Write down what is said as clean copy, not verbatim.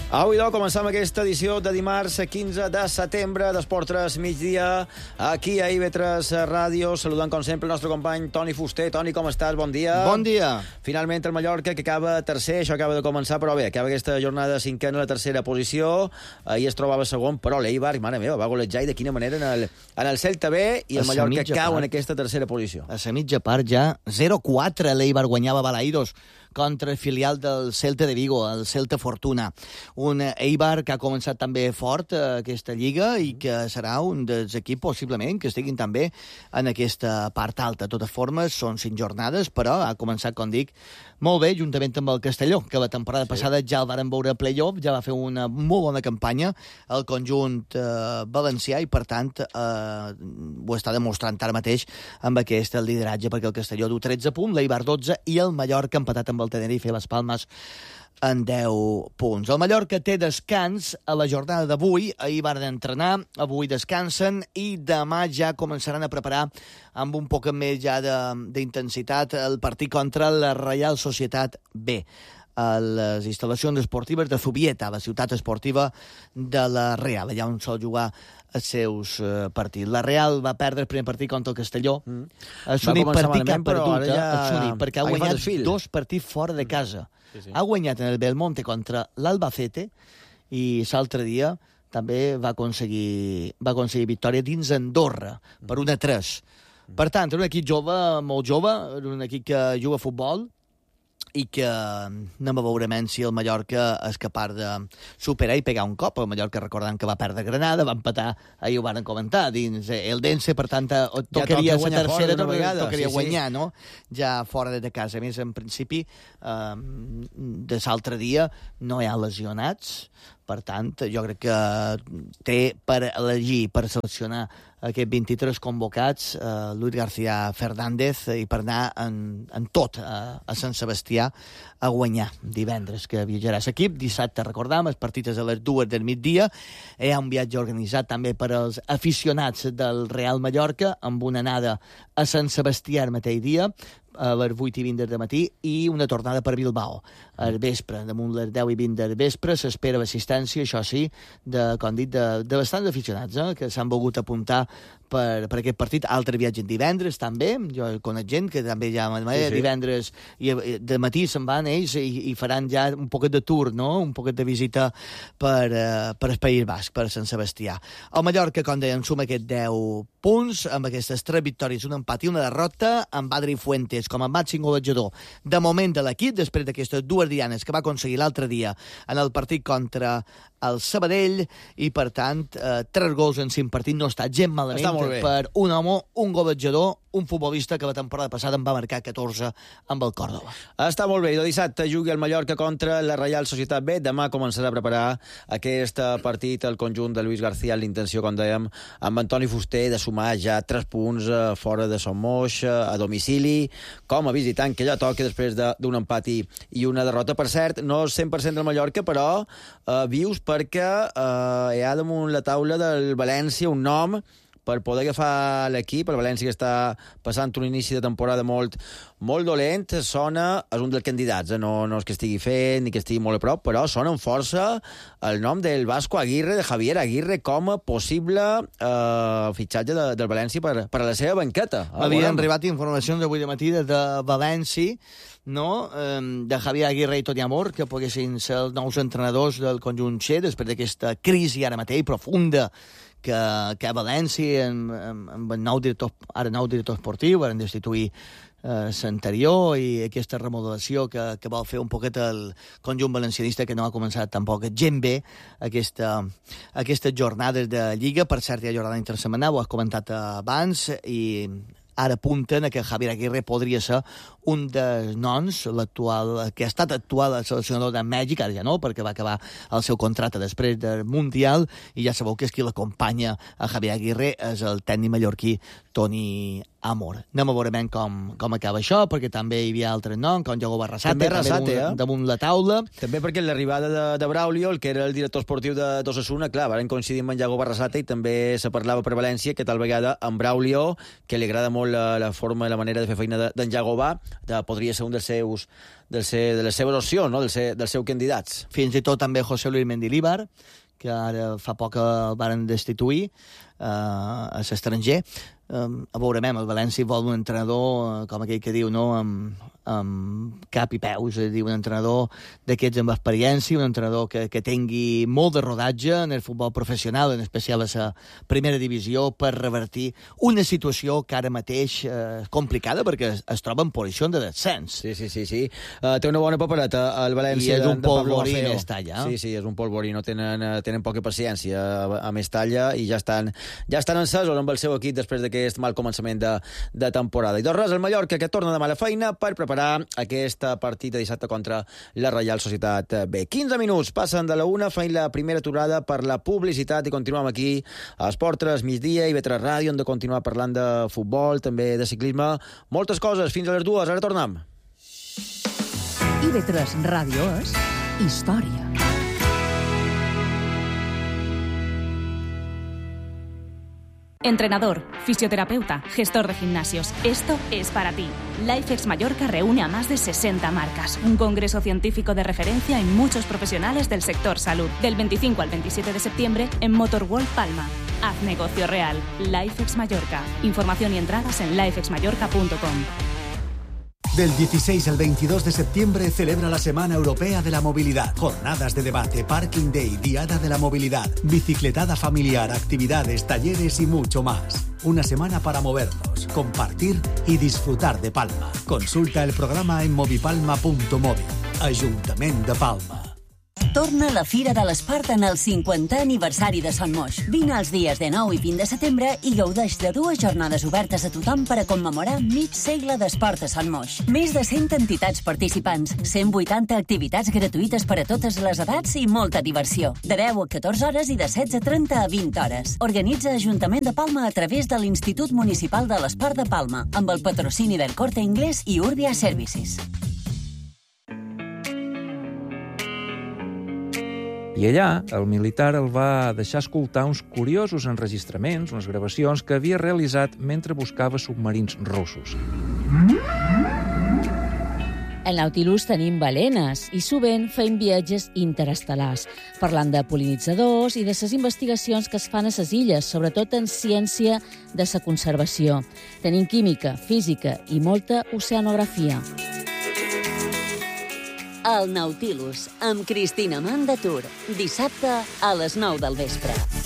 Avui, començam aquesta edició de dimarts 15 de setembre d'Esport 3 migdia, aquí a IB3 Ràdio, saludant com sempre el nostre company Toni Fuster. Toni, com estàs? Bon dia. Bon dia. Finalment el Mallorca, que acaba tercer, això acaba de començar, però bé, acaba aquesta jornada cinquena a la tercera posició, ahir es trobava segon, però l'Eibar, mare meva, va golejar i de quina manera en el Celta B, i el Mallorca cau en aquesta tercera posició. A la mitja part ja 0-4 l'Eibar guanyava Balaidos contra el filial del Celta de Vigo, el Celta Fortuna. Un Eibar que ha començat també fort aquesta lliga i que serà un dels equips, possiblement, que estiguin també en aquesta part alta. De totes formes, són 5 jornades, però ha començat, com dic, molt bé, juntament amb el Castelló, que la temporada passada ja el varen veure a play-off, ja va fer una molt bona campanya al conjunt valencià i, per tant, ho està demostrant ara mateix amb aquest lideratge, perquè el Castelló du 13 punts, l'Eibar 12 i el Mallorca empatat amb el Tenerife i les Palmes en 10 punts. El Mallorca té descans a la jornada d'avui. Ahir van entrenar, avui descansen i demà ja començaran a preparar amb un poc més ja d'intensitat el partit contra la Reial Societat B a les instal·lacions esportives de Zubieta, la ciutat esportiva de la Real, allà on sol jugar els seus partits. La Real va perdre el primer partit contra el Castelló. És l'únic partit que ha perdut, perquè ha guanyat 2 partits fora de casa. Sí. Ha guanyat en el Belmonte contra l'Albacete i l'altre dia també va aconseguir victòria dins Andorra per 1-3. Per tant, era un equip jove, molt jove, era un equip que juga a futbol i que anem a veure si el Mallorca és capaç de superar i pegar un cop. El Mallorca, recordant que va perdre Granada, va empatar, ahir ho van comentar, dins Eldense, per tant, tocaria la tercera, tocaria guanyar, no? Ja fora de casa. A més, en principi, de l'altre dia no hi ha lesionats, per tant, jo crec que té per elegir, per seleccionar aquests 23 convocats, Luis García Fernández, i per anar en tot a Sant Sebastià a guanyar divendres, que viatjarà l'equip. Dissabte, recordam, el partit és a les 2 del migdia. Hi ha un viatge organitzat també per als aficionats del Real Mallorca, amb una anada a Sant Sebastià el mateix dia, a les 8:20 del matí, i una tornada per Bilbao al vespre, damunt les 10:20 del vespre. S'espera l'assistència, això sí, com dit, de bastants aficionats, que s'han volgut apuntar per aquest partit. Altre viatge divendres, també. Jo conec gent que també ja divendres i de matí se'n van ells i faran ja un poquet de tour, no? Un poquet de visita per el País Basc, per Sant Sebastià. El Mallorca, com dèiem, suma aquests 10 punts, amb aquestes 3 victòries, un empat i una derrota, amb Adri Fuentes com a màxim golejador de moment de l'equip, després d'aquestes 2 dianes que va aconseguir l'altre dia en el partit contra el Sabadell, i per tant 3 gols en 5 partits no està gens malament per un home, un golejador, un futbolista que la temporada passada en va marcar 14 amb el Córdoba. Està molt bé. Dissabte jugui el Mallorca contra la Reial Societat B. Demà començarà a preparar aquest partit el conjunt de Luis García, amb l'intenció, com dèiem, amb Antoni Fuster, de sumar ja 3 punts fora de Son Moix, a domicili, com a visitant, que ja toca després d'un empat i una derrota. Per cert, no 100% del Mallorca, però vius perquè hi ha damunt la taula del València un nom per poder agafar l'equip. El València, que està passant un inici de temporada molt dolent, sona, és un dels candidats, no és que estigui fent ni que estigui molt a prop, però sona amb força el nom del Vasco Aguirre, de Javier Aguirre, com a possible fitxatge del València per a la seva banqueta. Havien arribat informacions avui de matí de València, no? De Javier Aguirre i Toni Amor, que poguessin ser els nous entrenadors del conjunt C, després d'aquesta crisi ara mateix profunda que a València, amb el nou director esportiu, van destituir l'anterior, i aquesta remodelació que vol fer un poquet el conjunt valencianista, que no ha començat tampoc gent bé aquestes jornades de Lliga. Per cert, hi ha jornada intersetmanal, ho has comentat abans, i ara apunten que Javier Aguirre podria ser un dels noms, que ha estat actual seleccionador de Mèxic, ara ja no, perquè va acabar el seu contracte després del Mundial, i ja sabeu que és qui l'acompanya a Javier Aguirre, és el tècnic mallorquí Toni Amor. Anem a veure ben com acaba això, perquè també hi havia altres noms, com Iago Barrasate, damunt la taula. També perquè l'arribada de Braulio, el que era el director esportiu d'Osasuna, clar, varen coincidir amb en Iago Barrasate, i també se parlava per València que tal vegada en Braulio, que li agrada molt la forma i la manera de fer feina d'en Iago, va podria ser un de les seves opcions, no? dels seus candidats. Fins i tot també José Luis Mendilibar, que ara fa poc el varen destituir a l'estranger. Veurem, el València vol un entrenador, com aquell que diu, no? amb cap i peus, és a dir, un entrenador d'aquests amb experiència, un entrenador que tingui molt de rodatge en el futbol professional, en especial a la primera divisió, per revertir una situació que ara mateix és complicada, perquè es troba en posició de descens. Sí. Té una bona papereta al València. I és un polvorí més talla. Sí, és un polvorí, no tenen poca paciència a Mestalla i ja estan encesos amb el seu equip després d'aquest mal començament de temporada. I doncs res, el Mallorca, que torna demà a la feina per preparar aquesta partida dissabte contra la Reial Societat B. 15 minuts passen de la 1, fent la primera aturada per la publicitat i continuem aquí a Esport 3 migdia i Vetra Ràdio, on de continuar parlant de futbol, també de ciclisme, moltes coses, fins a les 2, ara tornem. IB3 Ràdio és història. Entrenador, fisioterapeuta, gestor de gimnasios. Esto es para ti. LifeX Mallorca reúne a más de 60 marcas. Un congreso científico de referencia y muchos profesionales del sector salud. Del 25 al 27 de septiembre en Motorworld Palma. Haz negocio real. LifeX Mallorca. Información y entradas en lifexmallorca.com. Del 16 al 22 de septiembre celebra la Semana Europea de la Movilidad. Jornadas de debate, Parking Day, Diada de la Movilidad, bicicletada familiar, actividades, talleres y mucho más. Una semana para movernos, compartir y disfrutar de Palma. Consulta el programa en movipalma.móvil. Ajuntament de Palma. Torna la Fira de l'Esport en el 50è aniversari de Sant Moix. Vine els dies de 9 i 20 de setembre i gaudeix de 2 jornades obertes a tothom per a commemorar mig segle d'esport a Sant Moix. Més de 100 entitats participants, 180 activitats gratuïtes per a totes les edats i molta diversió. De 10 a 14 hores i de 16:30 a 20 hores. Organitza Ajuntament de Palma a través de l'Institut Municipal de l'Esport de Palma, amb el patrocini del Corte Inglés i Urbia Services. I allà, el militar el va deixar escoltar uns curiosos enregistraments, unes gravacions que havia realitzat mentre buscava submarins russos. Al Nautilus tenim balenes i sovint fem viatges interestel·lars, parlant de pol·linitzadors i de les investigacions que es fan a les illes, sobretot en ciència de la conservació. Tenim química, física i molta oceanografia. El Nautilus, amb Cristina Mann de Tour, dissabte a les 9 del vespre.